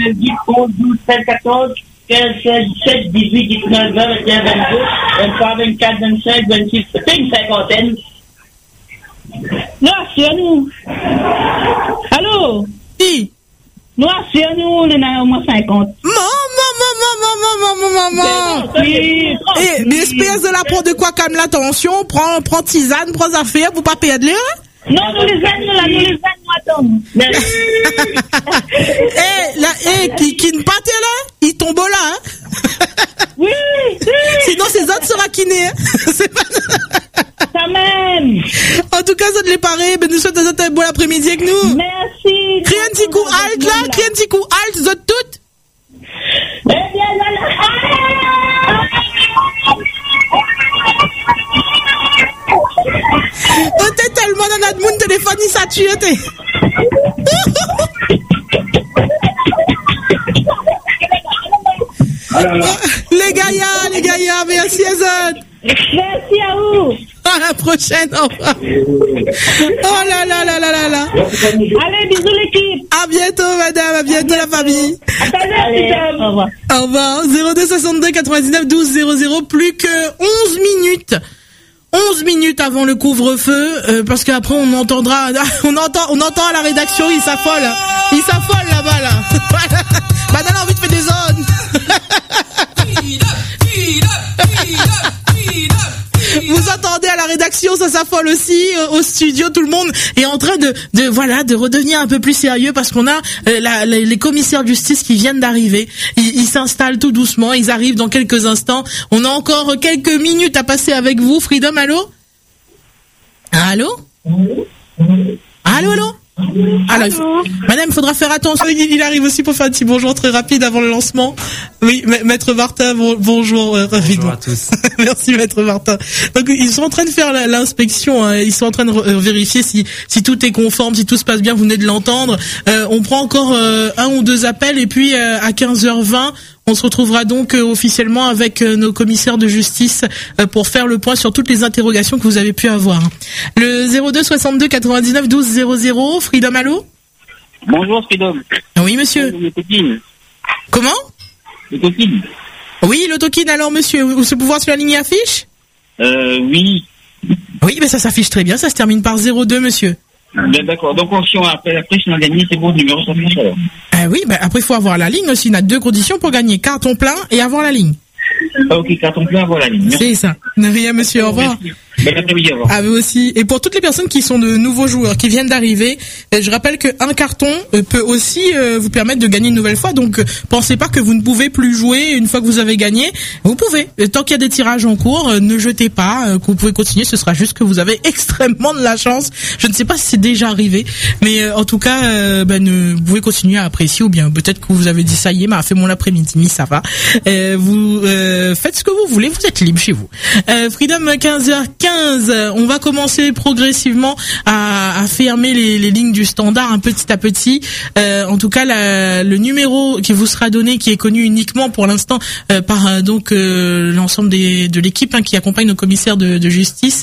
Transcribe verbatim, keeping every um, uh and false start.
neuf, dix, onze, douze, treize, quatorze, quinze, seize, dix-sept, dix-huit, dix-neuf, vingt, vingt et un, vingt-deux, vingt-trois, vingt-quatre, vingt-cinq, vingt-six, c'est une cinquantaine. Non, assure-nous. Allô? Oui. Non, assure-nous, on en a au moins cinquante. Maman, maman, maman, maman, maman. Oui. Eh, mais espèce de la prendre de quoi calme l'attention, prends, prends tisane, prends affaire, pour pas perdre l'air. Non, nous les amis, là, nous les amis, nous attendons. Eh, là, eh, qui, qui ne pâte là, il tombe là, hein. Oui, oui. Sinon, ces autres sera kiné, hein. C'est pas... Ça même. En tout cas, ça ne l'est pas ré, mais nous souhaitons un bon après-midi avec nous. Merci. Crée un petit coup halt, là, crée un petit coup halt, vous êtes toutes. Eh bien, là, là. Oh, t'es tellement dans notre monde téléphone, il s'est tué, t'es. Les gaillards, les gaillards, merci à eux. Merci à vous. À la prochaine, au revoir. Oh là là là là là là. Allez, bisous l'équipe. À bientôt, madame, à bientôt, la famille. Allez, au revoir. Au revoir. zéro deux soixante-deux quatre-vingt-dix-neuf douze zéro zéro, plus que onze minutes. onze minutes avant le couvre-feu, euh, parce qu'après on entendra, on entend, on entend à la rédaction, il s'affole, il s'affole là-bas là. Madame a envie de faire des zones. Vous entendez à la rédaction, ça s'affole aussi, euh, au studio, tout le monde est en train de, de voilà, de redevenir un peu plus sérieux parce qu'on a euh, la, la, les commissaires de justice qui viennent d'arriver. Ils, ils s'installent tout doucement, ils arrivent dans quelques instants. On a encore quelques minutes à passer avec vous. Freedom, allô? Allô? Allô, allô? Alors, il faut... Madame, il faudra faire attention. Il arrive aussi pour faire un petit bonjour très rapide avant le lancement. Oui, Maître Martin, bon, bonjour. Euh, bonjour à tous. Merci, Maître Martin. Donc, ils sont en train de faire l'inspection. Hein. Ils sont en train de vérifier si, si tout est conforme, si tout se passe bien. Vous venez de l'entendre. Euh, on prend encore euh, un ou deux appels et puis euh, à quinze heures vingt, on se retrouvera donc euh, officiellement avec euh, nos commissaires de justice euh, pour faire le point sur toutes les interrogations que vous avez pu avoir. Le zéro deux soixante-deux quatre-vingt-dix-neuf douze zéro zéro, Freedom, allô? Bonjour, Freedom. Oui, monsieur. L'autokine. Comment? L'autokine. Oui, l'autokine, alors, monsieur, vous se pouvoir sur la ligne affiche? Euh, oui. Oui, mais ça s'affiche très bien, ça se termine par zéro deux, monsieur. Ben, d'accord, donc si on appelle après, si on a gagné, c'est bon, le numéro s'affiche alors. Ah oui, ben après il faut avoir la ligne aussi, il y a deux conditions pour gagner, carton plein et avoir la ligne. Ah, ok, carton plein, avoir la ligne. C'est ça. Ne rien, monsieur, au revoir. Bon après-midi, au revoir. Ah, vous aussi. Et pour toutes les personnes qui sont de nouveaux joueurs, qui viennent d'arriver, je rappelle qu'un carton peut aussi euh, vous permettre de gagner une nouvelle fois. Donc, euh, pensez pas que vous ne pouvez plus jouer une fois que vous avez gagné. Vous pouvez. Tant qu'il y a des tirages en cours, euh, ne jetez pas, euh, que vous pouvez continuer. Ce sera juste que vous avez extrêmement de la chance. Je ne sais pas si c'est déjà arrivé, mais euh, en tout cas, euh, ben, ne, vous pouvez continuer à apprécier, ou bien peut-être que vous avez dit ça y est, m'a fait mon après-midi, mais ça va. Euh, vous euh, faites ce que vous voulez, vous êtes libre chez vous. Euh, Freedom, quinze heures quinze, on va commencer progressivement à, à fermer les, les lignes du standard un petit à petit. Euh, en tout cas, la, le numéro qui vous sera donné, qui est connu uniquement pour l'instant euh, par euh, donc euh, l'ensemble des, de l'équipe hein, qui accompagne nos commissaires de, de justice,